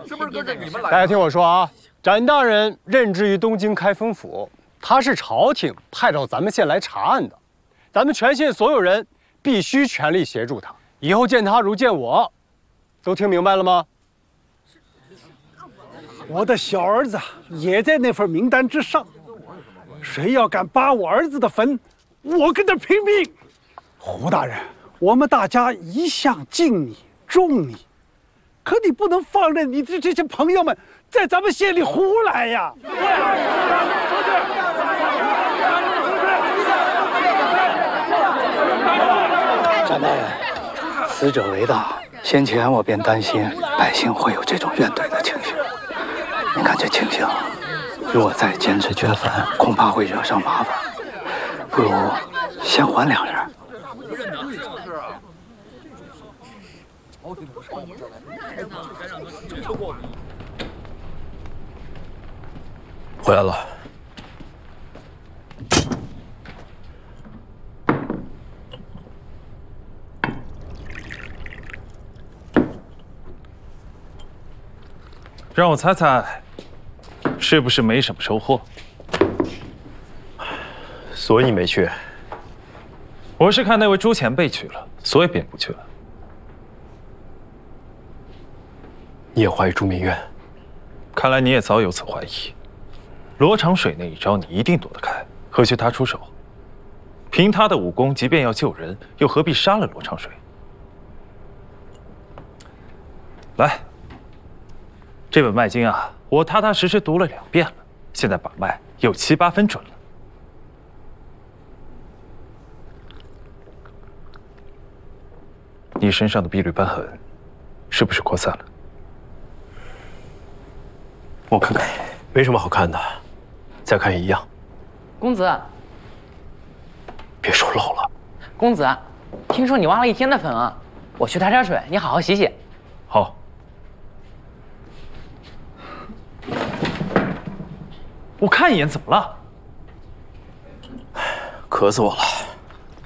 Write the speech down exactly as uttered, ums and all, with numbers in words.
是不是跟着你们来？ 大家听我说啊，展大人任职于东京开封府，他是朝廷派到咱们县来查案的，咱们全县所有人必须全力协助他。以后见他如见我，都听明白了吗？ 我的小儿子也在那份名单之上，谁要敢扒我儿子的坟，我跟他拼命！胡大人，我们大家一向敬你、重你，可你不能放任你的这些朋友们在咱们县里胡来呀！ 展大人，死者为大，先前我便担心百姓会有这种怨怼的情绪。您看这情形，如果再坚持掘坟，恐怕会惹上麻烦。不如先缓两日。 回来了。 让我猜猜，是不是没什么收获？ 所以没去。 我是看那位朱前辈去了，所以便不去了。 你也怀疑朱明渊？ 看来你也早有此怀疑。罗长水那一招你一定躲得开，何须他出手？凭他的武功，即便要救人，又何必杀了罗长水？来。这本脉经啊，我踏踏实实读了两遍了，现在把脉有七八分准了。你身上的碧绿斑痕，是不是扩散了？ 我看看，没什么好看的，再看一样。 公子， 别说漏了。 公子，听说你挖了一天的坟啊，我去抬点水，你好好洗洗。 好。我看一眼，怎么了？ 渴死我了。